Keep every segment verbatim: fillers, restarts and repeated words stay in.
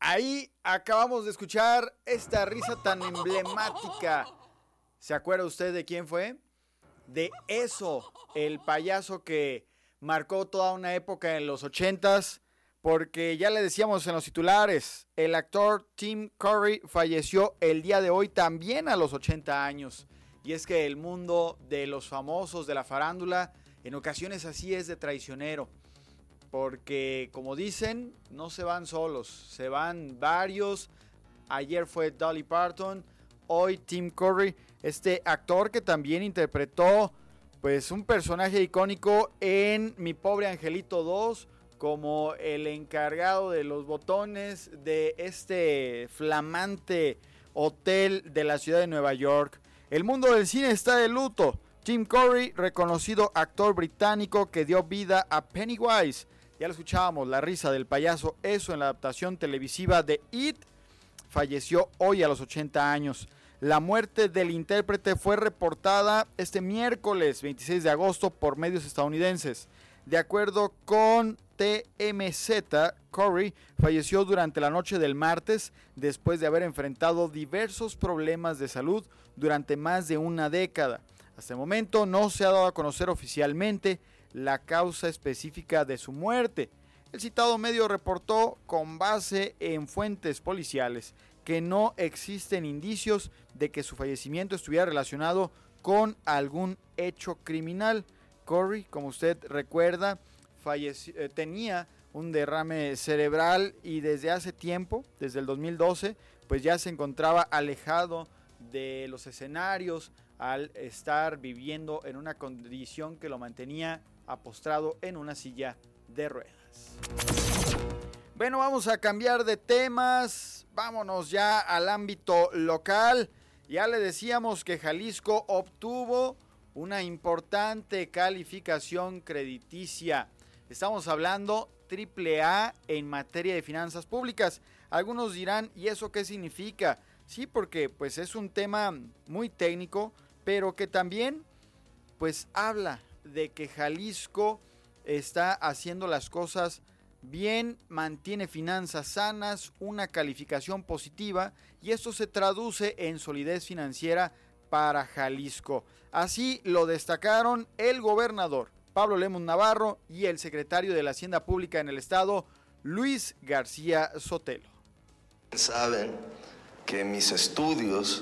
Ahí acabamos de escuchar esta risa tan emblemática. ¿Se acuerda usted de quién fue? De Eso, el payaso que marcó toda una época en los ochentas, porque ya le decíamos en los titulares, el actor Tim Curry falleció el día de hoy también a los ochenta años. Y es que el mundo de los famosos, de la farándula, en ocasiones así es de traicionero. Porque, como dicen, no se van solos, se van varios. Ayer fue Dolly Parton, hoy Tim Curry, este actor que también interpretó pues un personaje icónico en Mi Pobre Angelito dos, como el encargado de los botones de este flamante hotel de la ciudad de Nueva York. El mundo del cine está de luto. Tim Curry, reconocido actor británico que dio vida a Pennywise. Ya lo escuchábamos, la risa del payaso Eso en la adaptación televisiva de It, falleció hoy a los ochenta años. La muerte del intérprete fue reportada este miércoles veintiséis de agosto por medios estadounidenses. De acuerdo con T M Z, Curry falleció durante la noche del martes después de haber enfrentado diversos problemas de salud durante más de una década. Hasta el momento no se ha dado a conocer oficialmente la causa específica de su muerte. El citado medio reportó, con base en fuentes policiales, que no existen indicios de que su fallecimiento estuviera relacionado con algún hecho criminal. Curry, como usted recuerda, falleció, eh, tenía un derrame cerebral y desde hace tiempo, desde el dos mil doce, pues ya se encontraba alejado de los escenarios al estar viviendo en una condición que lo mantenía apostrado en una silla de ruedas. Bueno, vamos a cambiar de temas, vámonos ya al ámbito local. Ya le decíamos que Jalisco obtuvo una importante calificación crediticia. Estamos hablando triple A en materia de finanzas públicas. Algunos dirán, ¿y eso qué significa? Sí, porque pues es un tema muy técnico, pero que también pues habla de que Jalisco está haciendo las cosas bien, mantiene finanzas sanas, una calificación positiva, y esto se traduce en solidez financiera para Jalisco. Así lo destacaron el gobernador Pablo Lemus Navarro y el secretario de la Hacienda Pública en el estado, Luis García Sotelo. Saben que mis estudios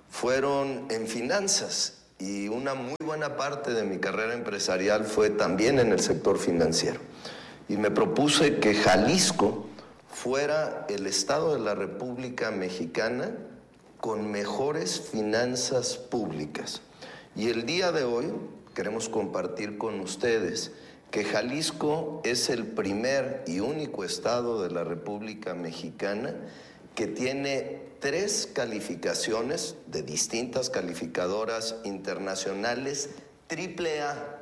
fueron en finanzas y una muy buena parte de mi carrera empresarial fue también en el sector financiero. Y me propuse que Jalisco fuera el estado de la República Mexicana con mejores finanzas públicas. Y el día de hoy queremos compartir con ustedes que Jalisco es el primer y único estado de la República Mexicana que tiene tres calificaciones de distintas calificadoras internacionales triple A.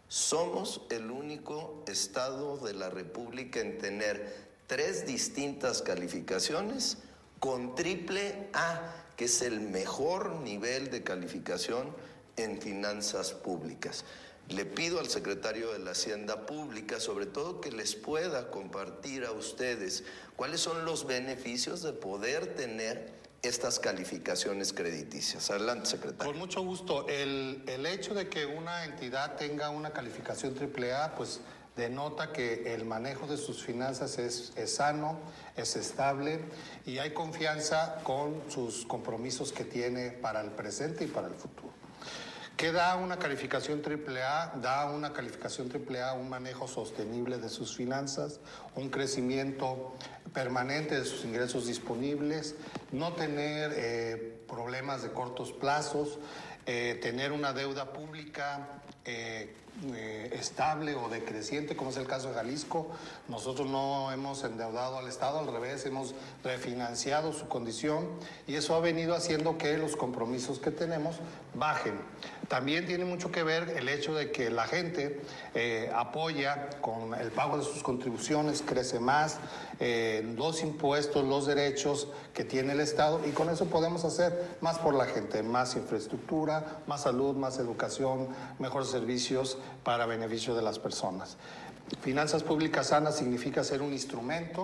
Somos el único estado de la República en tener tres distintas calificaciones con triple A, que es el mejor nivel de calificación en finanzas públicas. Le pido al secretario de la Hacienda Pública, sobre todo, que les pueda compartir a ustedes cuáles son los beneficios de poder tener estas calificaciones crediticias. Adelante, secretario. Con mucho gusto. El, el hecho de que una entidad tenga una calificación triple A, pues denota que el manejo de sus finanzas es, es sano, es estable y hay confianza con sus compromisos que tiene para el presente y para el futuro. ¿Qué da una calificación triple A? Da una calificación triple A un manejo sostenible de sus finanzas, un crecimiento permanente de sus ingresos disponibles, no tener eh, problemas de cortos plazos, eh, tener una deuda pública eh, eh, estable o decreciente, como es el caso de Jalisco. Nosotros no hemos endeudado al Estado, al revés, hemos refinanciado su condición y eso ha venido haciendo que los compromisos que tenemos bajen. También tiene mucho que ver el hecho de que la gente eh, apoya con el pago de sus contribuciones, crece más, eh, los impuestos, los derechos que tiene el Estado, y con eso podemos hacer más por la gente, más infraestructura, más salud, más educación, mejores servicios para beneficio de las personas. Finanzas públicas sanas significa ser un instrumento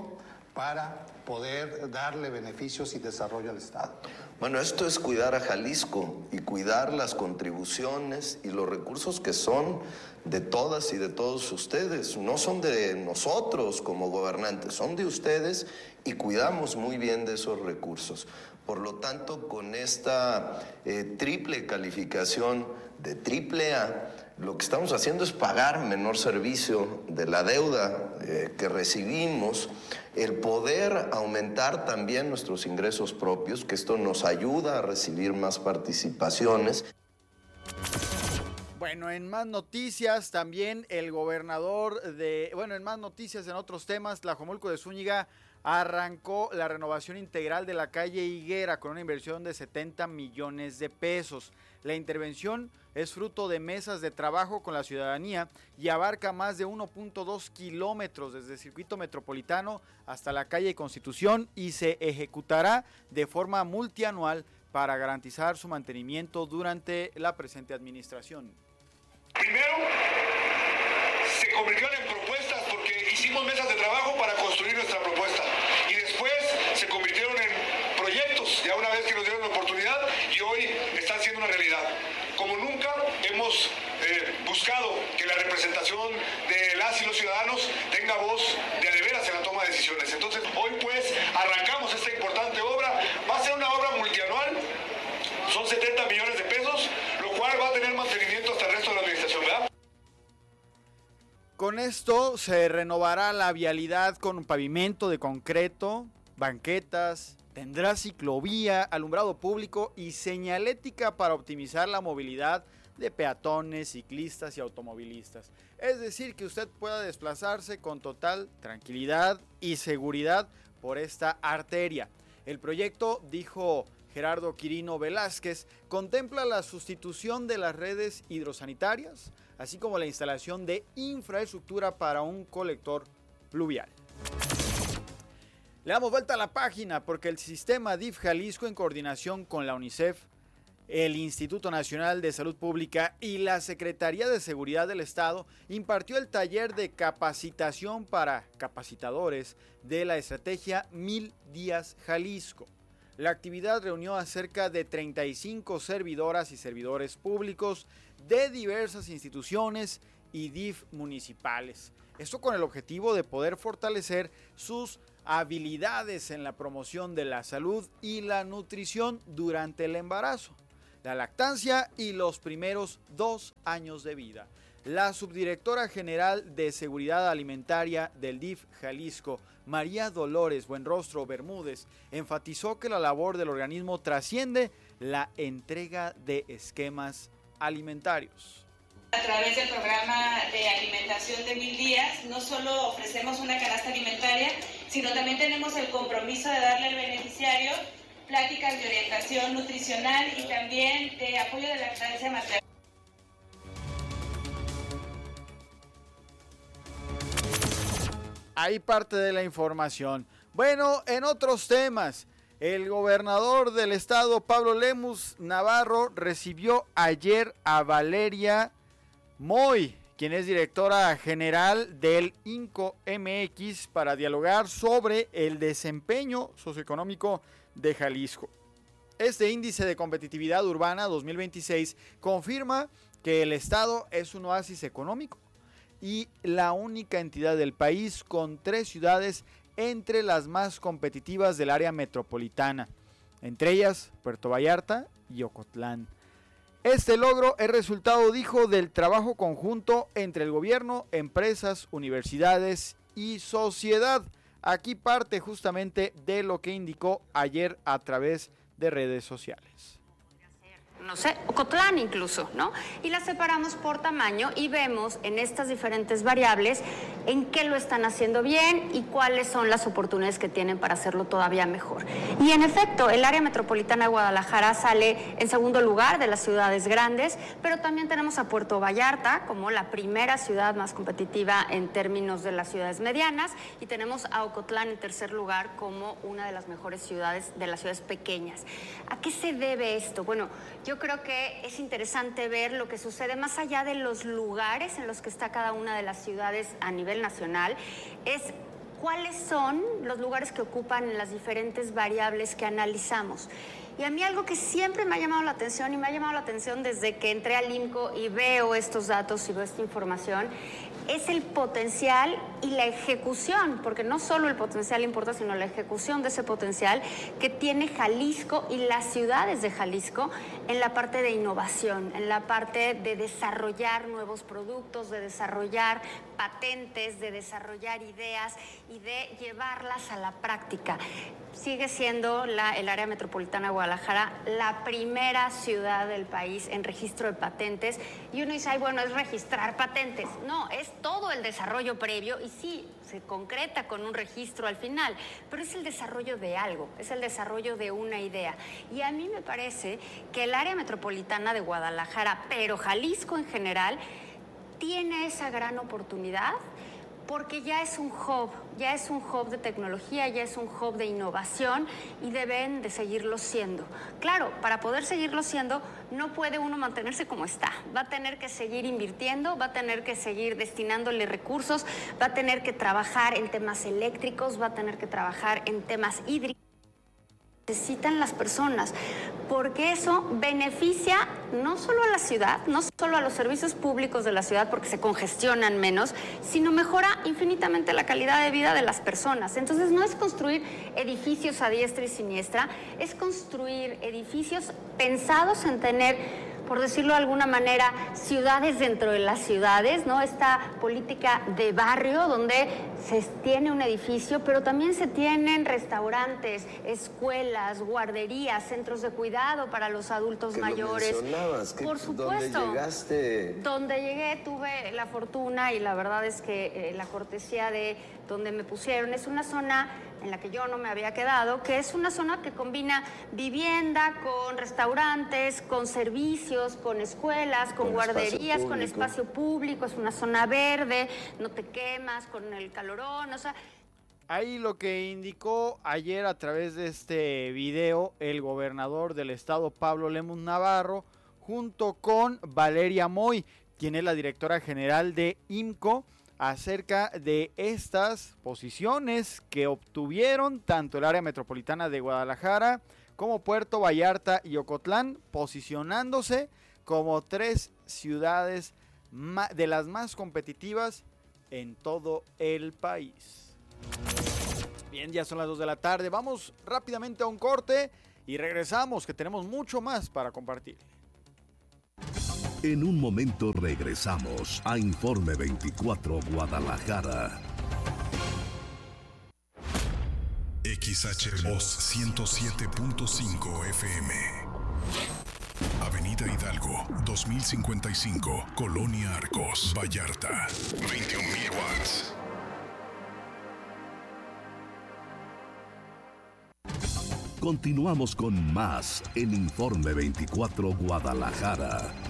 para poder darle beneficios y desarrollo al Estado. Bueno, esto es cuidar a Jalisco y cuidar las contribuciones y los recursos que son de todas y de todos ustedes. No son de nosotros como gobernantes, son de ustedes y cuidamos muy bien de esos recursos. Por lo tanto, con esta eh, triple calificación de triple A, lo que estamos haciendo es pagar menor servicio de la deuda eh, que recibimos, el poder aumentar también nuestros ingresos propios, que esto nos ayuda a recibir más participaciones. Bueno, en más noticias también el gobernador de, bueno, en más noticias en otros temas, Tlajomulco de Zúñiga arrancó la renovación integral de la calle Higuera con una inversión de setenta millones de pesos. La intervención es fruto de mesas de trabajo con la ciudadanía y abarca más de uno punto dos kilómetros desde el circuito metropolitano hasta la calle Constitución y se ejecutará de forma multianual para garantizar su mantenimiento durante la presente administración. Primero, se convirtieron en propuestas porque hicimos mesas de trabajo para construir nuestra propuesta y después se convirtieron en proyectos ya una vez que nos dieron la oportunidad y hoy están siendo una realidad. Como nunca hemos eh, buscado que la representación de las y los ciudadanos tenga voz de a de veras en la toma de decisiones. Entonces hoy pues arrancamos esta importante obra, va a ser una obra multianual, son setenta millones de pesos, lo cual va a tener mantenimiento hasta el resto de la administración, ¿verdad? Con esto se renovará la vialidad con un pavimento de concreto, banquetas, tendrá ciclovía, alumbrado público y señalética para optimizar la movilidad de peatones, ciclistas y automovilistas. Es decir, que usted pueda desplazarse con total tranquilidad y seguridad por esta arteria. El proyecto, dijo Gerardo Quirino Velázquez, contempla la sustitución de las redes hidrosanitarias, así como la instalación de infraestructura para un colector pluvial. Le damos vuelta a la página porque el sistema D I F Jalisco, en coordinación con la UNICEF, el Instituto Nacional de Salud Pública y la Secretaría de Seguridad del Estado, impartió el taller de capacitación para capacitadores de la estrategia Mil Días Jalisco. La actividad reunió a cerca de treinta y cinco servidoras y servidores públicos de diversas instituciones y D I F municipales. Esto con el objetivo de poder fortalecer sus habilidades en la promoción de la salud y la nutrición durante el embarazo, la lactancia y los primeros dos años de vida. La subdirectora general de Seguridad Alimentaria del D I F Jalisco, María Dolores Buenrostro Bermúdez, enfatizó que la labor del organismo trasciende la entrega de esquemas alimentarios. A través del programa de alimentación de mil días, no solo ofrecemos una canasta alimentaria, sino también tenemos el compromiso de darle al beneficiario pláticas de orientación nutricional y también de apoyo de lactancia materna. Ahí parte de la información. Bueno, en otros temas, el gobernador del estado, Pablo Lemus Navarro, recibió ayer a Valeria Moy, quien es directora general del INCO M X, para dialogar sobre el desempeño socioeconómico de Jalisco. Este índice de competitividad urbana dos mil veintiséis confirma que el estado es un oasis económico y la única entidad del país con tres ciudades entre las más competitivas del área metropolitana, entre ellas Puerto Vallarta y Ocotlán. Este logro es resultado, dijo, del trabajo conjunto entre el gobierno, empresas, universidades y sociedad. Aquí parte justamente de lo que indicó ayer a través de redes sociales. No sé, Ocotlán incluso, ¿no? Y las separamos por tamaño y vemos en estas diferentes variables en qué lo están haciendo bien y cuáles son las oportunidades que tienen para hacerlo todavía mejor. Y en efecto, el área metropolitana de Guadalajara sale en segundo lugar de las ciudades grandes, pero también tenemos a Puerto Vallarta como la primera ciudad más competitiva en términos de las ciudades medianas y tenemos a Ocotlán en tercer lugar como una de las mejores ciudades de las ciudades pequeñas. ¿A qué se debe esto? Bueno, yo creo que es interesante ver lo que sucede más allá de los lugares en los que está cada una de las ciudades a nivel nacional. Es cuáles son los lugares que ocupan en las diferentes variables que analizamos. Y a mí algo que siempre me ha llamado la atención, y me ha llamado la atención desde que entré al IMCO y veo estos datos y veo esta información, es el potencial y la ejecución, porque no solo el potencial importa, sino la ejecución de ese potencial que tiene Jalisco y las ciudades de Jalisco en la parte de innovación, en la parte de desarrollar nuevos productos, de desarrollar patentes, de desarrollar ideas y de llevarlas a la práctica. Sigue siendo la, el área metropolitana de Guadalajara la primera ciudad del país en registro de patentes, y uno dice, ay, bueno, es registrar patentes. No, es todo el desarrollo previo, y sí, se concreta con un registro al final, pero es el desarrollo de algo, es el desarrollo de una idea. Y a mí me parece que el área metropolitana de Guadalajara, pero Jalisco en general, tiene esa gran oportunidad, porque ya es un hub, ya es un hub de tecnología, ya es un hub de innovación, y deben de seguirlo siendo. Claro, para poder seguirlo siendo, no puede uno mantenerse como está. Va a tener que seguir invirtiendo, va a tener que seguir destinándole recursos, va a tener que trabajar en temas eléctricos, va a tener que trabajar en temas hídricos. Necesitan las personas, porque eso beneficia no solo a la ciudad, no solo a los servicios públicos de la ciudad, porque se congestionan menos, sino mejora infinitamente la calidad de vida de las personas. Entonces no es construir edificios a diestra y siniestra, es construir edificios pensados en tener, por decirlo de alguna manera, ciudades dentro de las ciudades, ¿no? Esta política de barrio donde se tiene un edificio, pero también se tienen restaurantes, escuelas, guarderías, centros de cuidado para los adultos que mayores. Lo mencionabas, que por supuesto. Donde llegaste. Donde llegué tuve la fortuna, y la verdad es que eh, la cortesía de donde me pusieron es una zona en la que yo no me había quedado, que es una zona que combina vivienda con restaurantes, con servicios, con escuelas, con, con guarderías, con espacio público. Es una zona verde, no te quemas con el calorón, o sea... Ahí lo que indicó ayer a través de este video el gobernador del estado, Pablo Lemus Navarro, junto con Valeria Moy, quien es la directora general de IMCO, acerca de estas posiciones que obtuvieron tanto el área metropolitana de Guadalajara como Puerto Vallarta y Ocotlán, posicionándose como tres ciudades de las más competitivas en todo el país. Bien, ya son las dos de la tarde, vamos rápidamente a un corte y regresamos, que tenemos mucho más para compartir. En un momento regresamos a Informe veinticuatro Guadalajara. X H Voz ciento siete punto cinco F M. Avenida Hidalgo, dos mil cincuenta y cinco, Colonia Arcos, Vallarta. veintiún mil watts. Continuamos con más en Informe veinticuatro Guadalajara.